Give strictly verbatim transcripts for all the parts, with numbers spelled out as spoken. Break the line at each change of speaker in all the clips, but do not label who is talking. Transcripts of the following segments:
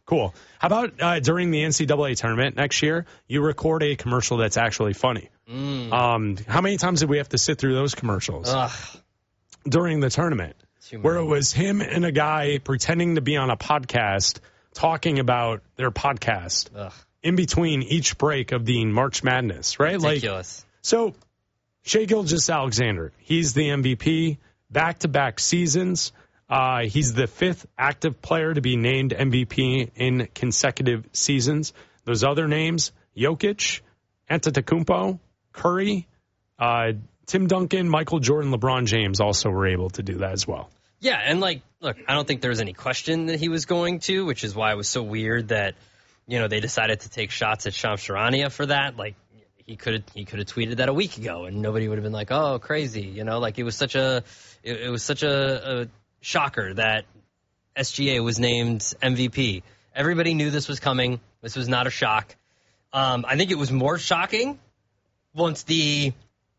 Cool. How about uh, during the N C double A tournament next year, you record a commercial that's actually funny?
Mm.
Um, how many times did we have to sit through those commercials
Ugh.
during the tournament? Where it was him and a guy pretending to be on a podcast talking about their podcast
Ugh.
in between each break of the March Madness, right?
Ridiculous.
Like, so Shai Gilgeous-Alexander, he's the M V P, back-to-back seasons. Uh, he's the fifth active player to be named M V P in consecutive seasons. Those other names, Jokic, Antetokounmpo, Curry, uh, Tim Duncan, Michael Jordan, LeBron James also were able to do that as well.
Yeah, and, like, look, I don't think there was any question that he was going to, which is why it was so weird that, you know, they decided to take shots at Shams Charania for that. Like, he could have he could have tweeted that a week ago, and nobody would have been like, oh, crazy. You know, like, it was such a it, it was such a, a shocker that S G A was named M V P. Everybody knew this was coming. This was not a shock. Um, I think it was more shocking once the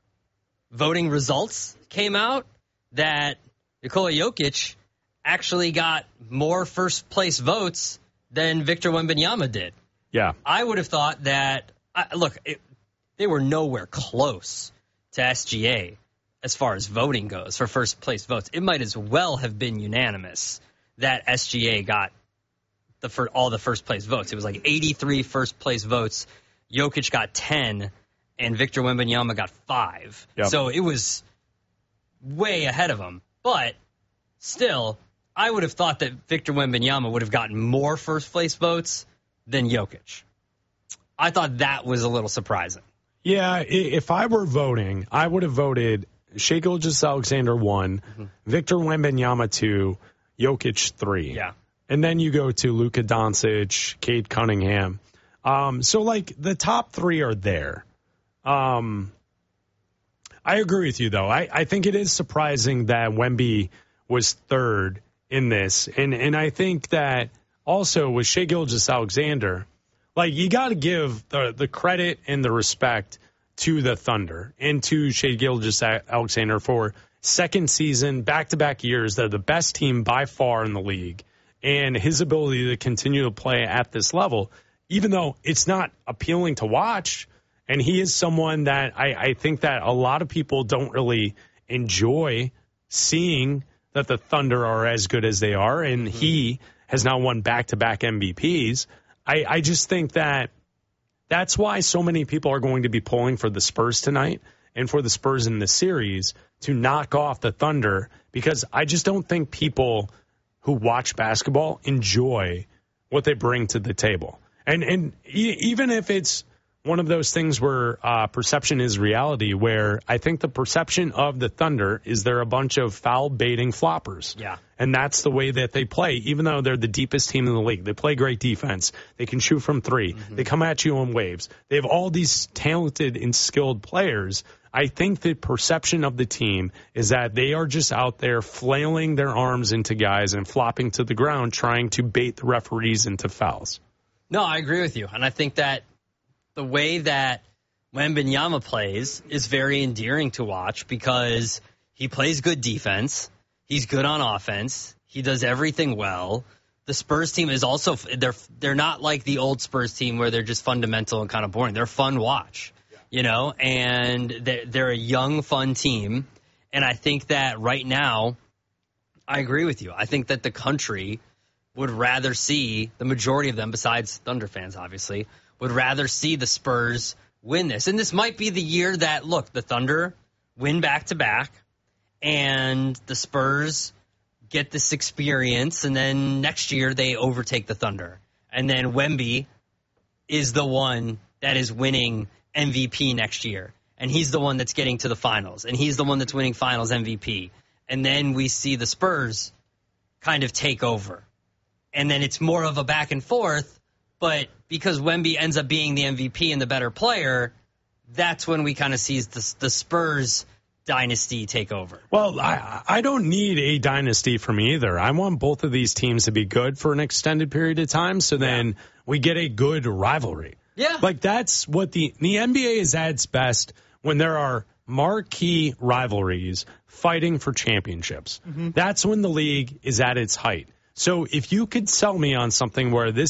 voting results came out that Nikola Jokic actually got more first-place votes than Victor Wembanyama did.
Yeah.
I would have thought that, uh, look, it, they were nowhere close to S G A as far as voting goes for first-place votes. It might as well have been unanimous that S G A got the for all the first-place votes. It was like eighty-three first-place votes. Jokic got ten, and Victor Wembanyama got five.
Yep.
So it was way ahead of him. But still, I would have thought that Victor Wembanyama would have gotten more first-place votes than Jokic. I thought that was a little surprising.
Yeah, if I were voting, I would have voted Shai Gilgeous-Alexander one, mm-hmm. Victor Wembanyama two, Jokic three.
Yeah.
And then you go to Luka Doncic, Cade Cunningham. Um, so, like, the top three are there. Um, I agree with you, though. I, I think it is surprising that Wemby was third in this. And and I think that also with Shai Gilgeous-Alexander, like, you got to give the, the credit and the respect to the Thunder and to Shai Gilgeous-Alexander for second season, back-to-back years. They're the best team by far in the league. And his ability to continue to play at this level, even though it's not appealing to watch, and he is someone that I, I think that a lot of people don't really enjoy seeing that the Thunder are as good as they are, and mm-hmm. he has now won back-to-back M V Ps. I, I just think that that's why so many people are going to be pulling for the Spurs tonight and for the Spurs in the series to knock off the Thunder, because I just don't think people who watch basketball enjoy what they bring to the table. And and e- even if it's one of those things where uh, perception is reality, where I think the perception of the Thunder is they're a bunch of foul-baiting floppers.
Yeah.
And that's the way that they play, even though they're the deepest team in the league. They play great defense. They can shoot from three. Mm-hmm. They come at you in waves. They have all these talented and skilled players. I think the perception of the team is that they are just out there flailing their arms into guys and flopping to the ground, trying to bait the referees into fouls.
No, I agree with you. And I think that the way that Wembanyama plays is very endearing to watch because he plays good defense. He's good on offense. He does everything well. The Spurs team is also, they're they're not like the old Spurs team where they're just fundamental and kind of boring. They're fun to watch, yeah. you know, and they're, they're a young, fun team. And I think that right now, I agree with you. I think that the country would rather see, the majority of them, besides Thunder fans, obviously, would rather see the Spurs win this. And this might be the year that, look, the Thunder win back-to-back, and the Spurs get this experience, and then next year they overtake the Thunder. And then Wemby is the one that is winning M V P next year. And he's the one that's getting to the finals. And he's the one that's winning finals M V P. And then we see the Spurs kind of take over. And then it's more of a back and forth. But because Wemby ends up being the M V P and the better player, that's when we kind of see the, the Spurs dynasty take over.
Well, I, I don't need a dynasty from either. I want both of these teams to be good for an extended period of time, so then yeah. we get a good rivalry.
Yeah.
Like, that's what the, the N B A is at its best when there are marquee rivalries fighting for championships. Mm-hmm. That's when the league is at its height. So if you could sell me on something where this